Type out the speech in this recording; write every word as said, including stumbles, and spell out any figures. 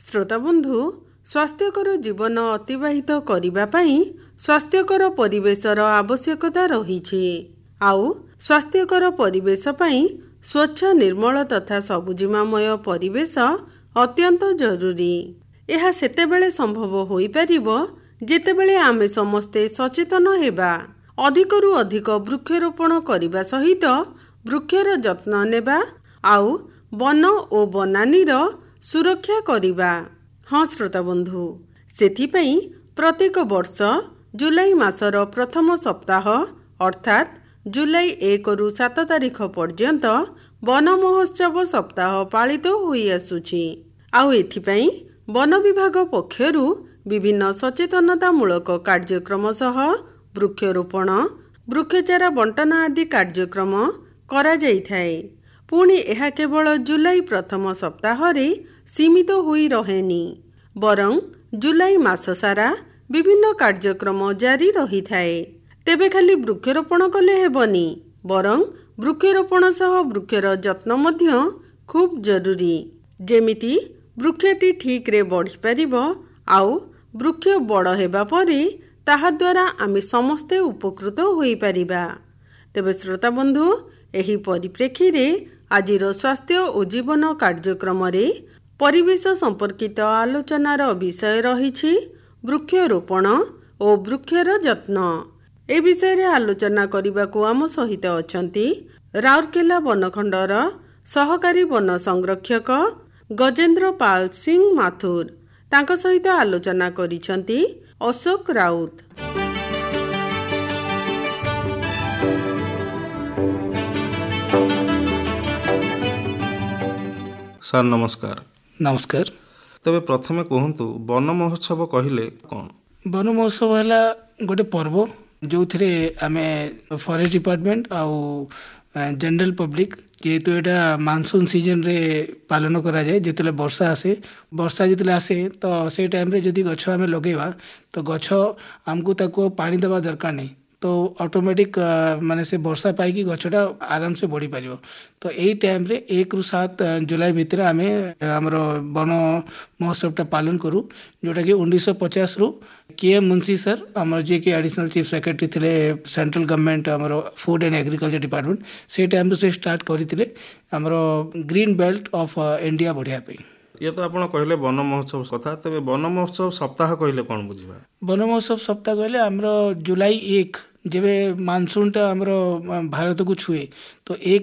ଶ୍ରୋତାବନ୍ଧୁ, ସ୍ୱାସ୍ଥ୍ୟକର ଜୀବନ ଅତିବାହିତ କରିବା ପାଇଁ ସ୍ୱାସ୍ଥ୍ୟକର ପରିବେଶର ଆବଶ୍ୟକତା ରହିଛି। ଆଉ ସ୍ୱାସ୍ଥ୍ୟକର ପରିବେଶ ପାଇଁ ସ୍ୱଚ୍ଛ, ନିର୍ମଳ ତଥା ସବୁଜିମାମୟ ପରିବେଶ ଅତ୍ୟନ୍ତ ଜରୁରୀ। ଏହା ସେତେବେଳେ ସମ୍ଭବ ହୋଇପାରିବ ଯେତେବେଳେ ଆମେ ସମସ୍ତେ ସଚେତନ ହେବା, ଅଧିକରୁ ଅଧିକ ବୃକ୍ଷରୋପଣ କରିବା ସହିତ ବୃକ୍ଷର ଯତ୍ନ ନେବା ଆଉ ବନ ଓ ବନାନୀର ସୁରକ୍ଷା କରିବା। ହଁ ଶ୍ରୋତାବନ୍ଧୁ, ସେଥିପାଇଁ ପ୍ରତ୍ୟେକ ବର୍ଷ ଜୁଲାଇ ମାସର ପ୍ରଥମ ସପ୍ତାହ ଅର୍ଥାତ୍ ଜୁଲାଇ ଏକରୁ ସାତ ତାରିଖ ପର୍ଯ୍ୟନ୍ତ ବନ ମହୋତ୍ସବ ସପ୍ତାହ ପାଳିତ ହୋଇଆସୁଛି। ଆଉ ଏଥିପାଇଁ ବନ ବିଭାଗ ପକ୍ଷରୁ ବିଭିନ୍ନ ସଚେତନତାମୂଳକ କାର୍ଯ୍ୟକ୍ରମ ସହ ବୃକ୍ଷରୋପଣ, ବୃକ୍ଷଚାରା ବଣ୍ଟନ ଆଦି କାର୍ଯ୍ୟକ୍ରମ କରାଯାଇଥାଏ। ପୁଣି ଏହା କେବଳ ଜୁଲାଇ ପ୍ରଥମ ସପ୍ତାହରେ ସୀମିତ ହୋଇ ରହେନି, ବରଂ ଜୁଲାଇ ମାସ ସାରା ବିଭିନ୍ନ କାର୍ଯ୍ୟକ୍ରମ ଜାରି ରହିଥାଏ। ତେବେ ଖାଲି ବୃକ୍ଷରୋପଣ କଲେ ହେବନି, ବରଂ ବୃକ୍ଷରୋପଣ ସହ ବୃକ୍ଷର ଯତ୍ନ ମଧ୍ୟ ଖୁବ୍ ଜରୁରୀ, ଯେମିତି ବୃକ୍ଷଟି ଠିକ୍ରେ ବଢ଼ିପାରିବ ଆଉ ବୃକ୍ଷ ବଡ଼ ହେବା ପରେ ତାହାଦ୍ୱାରା ଆମେ ସମସ୍ତେ ଉପକୃତ ହୋଇପାରିବା। ତେବେ ଶ୍ରୋତାବନ୍ଧୁ, ଏହି ପରିପ୍ରେକ୍ଷୀରେ ଆଜିର ସ୍ୱାସ୍ଥ୍ୟ ଓ ଜୀବନ କାର୍ଯ୍ୟକ୍ରମରେ ପରିବେଶ ସମ୍ପର୍କିତ ଆଲୋଚନାର ବିଷୟ ରହିଛି ବୃକ୍ଷରୋପଣ ଓ ବୃକ୍ଷର ଯତ୍ନ। ଏ ବିଷୟରେ ଆଲୋଚନା କରିବାକୁ ଆମ ସହିତ ଅଛନ୍ତି ରାଉରକେଲା ବନଖଣ୍ଡର ସହକାରୀ ବନ ସଂରକ୍ଷକ ଗଜେନ୍ଦ୍ର ପାଲ ସିଂ ମାଥୁର। ତାଙ୍କ ସହିତ ଆଲୋଚନା କରିଛନ୍ତି ଅଶୋକ ରାଉତ। ସାର୍ ନମସ୍କାର। ନମସ୍କାର। ତେବେ ପ୍ରଥମେ କୁହନ୍ତୁ, ବନ ମହୋତ୍ସବ କହିଲେ କ'ଣ? ବନ ମହୋତ୍ସବ ହେଲା ଗୋଟେ ପର୍ବ ଯେଉଁଥିରେ ଆମେ ଫରେଷ୍ଟ ଡିପାର୍ଟମେଣ୍ଟ ଆଉ ଜେନେରାଲ ପବ୍ଲିକ, ଯେହେତୁ ଏଇଟା ମାନସୁନ ସିଜନରେ ପାଳନ କରାଯାଏ। ଯେତେବେଳେ ବର୍ଷା ଆସେ ବର୍ଷା ଯେତେବେଳେ ଆସେ ତ ସେଇ ଟାଇମରେ ଯଦି ଗଛ ଆମେ ଲଗେଇବା ତ ଗଛ ଆମକୁ ତାକୁ ପାଣି ଦେବା ଦରକାର ନାହିଁ, ତ ଅଟୋମେଟିକ୍ ମାନେ ସେ ବର୍ଷା ପାଇକି ଗଛଟା ଆରାମସେ ବଢ଼ିପାରିବ। ତ ଏଇ ଟାଇମରେ ଏକରୁ ସାତ ଜୁଲାଇ ଭିତରେ ଆମେ ଆମର ବନ ମହୋତ୍ସବଟା ପାଳନ କରୁ, ଯେଉଁଟାକି ଉଣେଇଶହ ପଚାଶରୁ କେ ଏମ୍ ମୁନ୍ସି ସାର୍, ଆମର ଯିଏକି ଆଡ଼ିସନାଲ୍ ଚିଫ୍ ସେକ୍ରେଟାରୀ ଥିଲେ ସେଣ୍ଟ୍ରାଲ ଗଭର୍ଣ୍ଣମେଣ୍ଟ ଆମର ଫୁଡ୍ ଆଣ୍ଡ ଏଗ୍ରିକଲଚର ଡିପାର୍ଟମେଣ୍ଟ, ସେଇ ଟାଇମରୁ ସେ ଷ୍ଟାର୍ଟ କରିଥିଲେ ଆମର ଗ୍ରୀନ୍ ବେଲ୍ଟ ଅଫ୍ ଇଣ୍ଡିଆ ବଢ଼ିବା ପାଇଁ। ଇଏ ତ ଆପଣ କହିଲେ ବନ ମହୋତ୍ସବ କଥା, ତେବେ ବନ ମହୋତ୍ସବ ସପ୍ତାହ କହିଲେ କ'ଣ ବୁଝିବା? ବନ ମହୋତ୍ସବ ସପ୍ତାହ କହିଲେ ଆମର ଜୁଲାଇ ଏକ ଯେବେ ମାନସୁନଟା ଆମର ଭାରତକୁ ଛୁଏ, ତ ଏକ